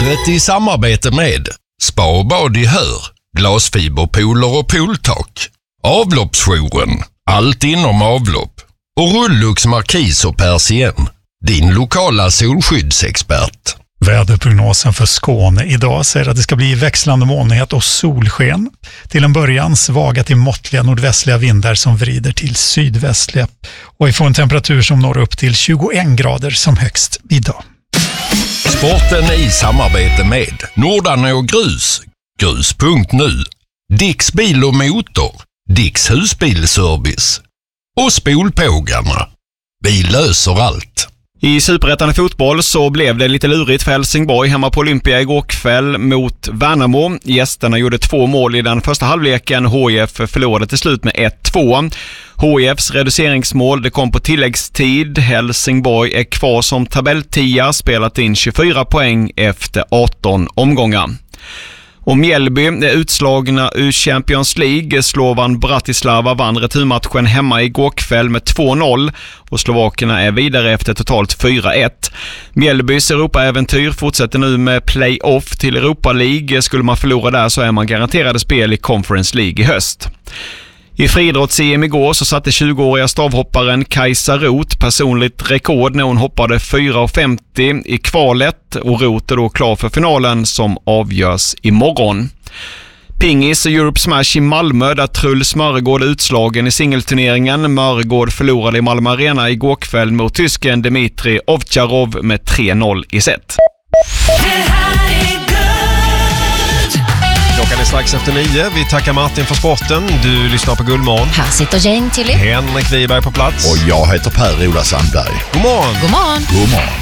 Vädret i samarbete med Spa och bad i Hör, glasfiberpooler och pooltak, Avloppsjouren, allt inom avlopp och Rullux Markis och Persien, din lokala solskyddsexpert. Väderprognosen för Skåne idag säger att det ska bli växlande molnighet och solsken. Till en början svaga till måttliga nordvästliga vindar som vrider till sydvästliga. Och vi får en temperatur som når upp till 21 grader som högst idag. Sporten i samarbete med Nordarne och Grus, grus.nu, Dicks bil och motor, Dicks husbilservice och Spolpågarna. Vi löser allt. I Superettan i fotboll så blev det lite lurigt för Helsingborg hemma på Olympia igår kväll mot Värnamo. Gästerna gjorde 2 mål i den första halvleken. HIF förlorade till slut med 1-2. HIFs reduceringsmål det kom på tilläggstid. Helsingborg är kvar som tabelltia, spelat in 24 poäng efter 18 omgångar. Och Mjällby är utslagna ur Champions League. Slovan Bratislava vann returmatchen hemma igår kväll med 2-0 och slovakerna är vidare efter totalt 4-1. Mjällbys Europa-äventyr fortsätter nu med play-off till Europa League. Skulle man förlora där så är man garanterade spel i Conference League i höst. I friidrotts-EM igår så satte 20-åriga stavhopparen Kajsa Roth personligt rekord när hon hoppade 4,50 i kvalet och Roth är då klar för finalen som avgörs imorgon. Pingis och Europe Smash i Malmö där Truls Mörgård utslagen i singelturneringen. Mörgård förlorade i Malmö Arena igår kväll mot tysken Dmitri Ovtjarov med 3-0 i set. Klockan är strax efter 9. Vi tackar Martin för sporten. Du lyssnar på Gullmorgon. Här sitter Jane Tilly. Henrik Wiberg på plats. Och jag heter Per-Ola Sandberg. God morgon. God morgon. God morgon.